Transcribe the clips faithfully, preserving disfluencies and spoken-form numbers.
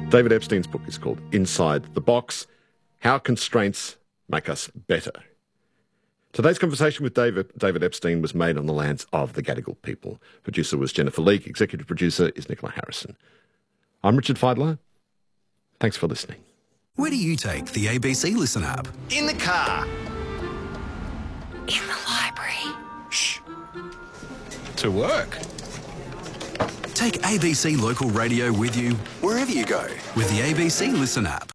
David Epstein's book is called Inside the Box: How Constraints Make Us Better. Today's conversation with David, David Epstein was made on the lands of the Gadigal people. Producer was Jennifer Leake. Executive producer is Nicola Harrison. I'm Richard Feidler. Thanks for listening. Where do you take the A B C Listen app? In the car. In the library. Shh. To work. Take A B C Local Radio with you Wherever you go. with the A B C Listen app.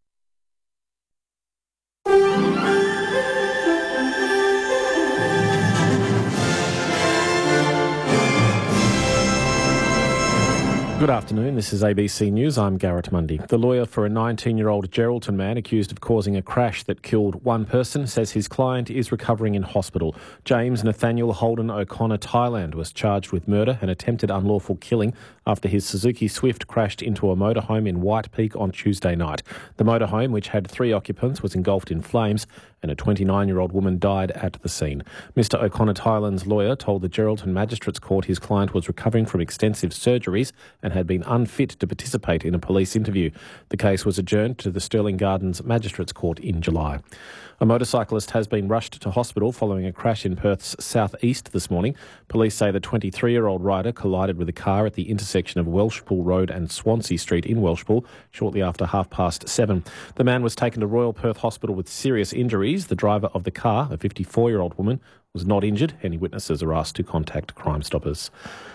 Good afternoon, this is A B C News. I'm Garrett Mundy. The lawyer for a nineteen-year-old Geraldton man accused of causing a crash that killed one person says his client is recovering in hospital. James Nathaniel Holden O'Connor Thailand was charged with murder and attempted unlawful killing after his Suzuki Swift crashed into a motorhome in White Peak on Tuesday night. The motorhome, which had three occupants, was engulfed in flames and a twenty-nine-year-old woman died at the scene. Mister O'Connor Thailand's lawyer told the Geraldton Magistrates Court his client was recovering from extensive surgeries and had been unfit to participate in a police interview. The case was adjourned to the Stirling Gardens Magistrates Court in July. A motorcyclist has been rushed to hospital following a crash in Perth's southeast this morning. Police say the twenty-three-year-old rider collided with a car at the intersection of Welshpool Road and Swansea Street in Welshpool shortly after half past seven. The man was taken to Royal Perth Hospital with serious injuries. The driver of the car, a fifty-four-year-old woman, was not injured. Any witnesses are asked to contact Crime Stoppers.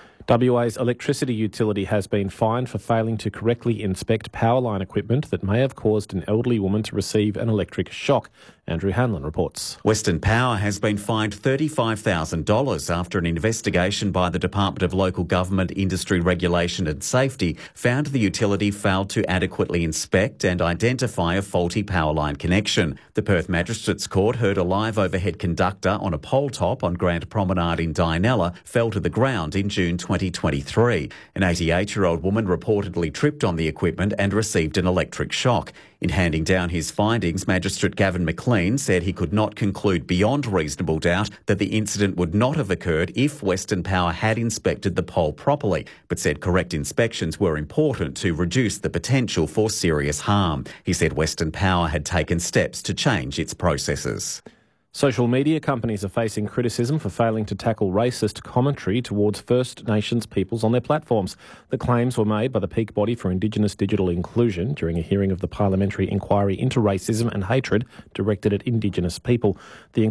W A's electricity utility has been fined for failing to correctly inspect power line equipment that may have caused an elderly woman to receive an electric shock. Andrew Hanlon reports. Western Power has been fined thirty-five thousand dollars after an investigation by the Department of Local Government, Industry Regulation and Safety found the utility failed to adequately inspect and identify a faulty power line connection. The Perth Magistrates Court heard a live overhead conductor on a pole top on Grand Promenade in Dianella fell to the ground in June twenty twenty-three. An eighty-eight-year-old woman reportedly tripped on the equipment and received an electric shock. In handing down his findings, Magistrate Gavin McLean said he could not conclude beyond reasonable doubt that the incident would not have occurred if Western Power had inspected the pole properly, but said correct inspections were important to reduce the potential for serious harm. He said Western Power had taken steps to change its processes. Social media companies are facing criticism for failing to tackle racist commentary towards First Nations peoples on their platforms. The claims were made by the peak body for Indigenous digital inclusion during a hearing of the parliamentary inquiry into racism and hatred directed at Indigenous people. The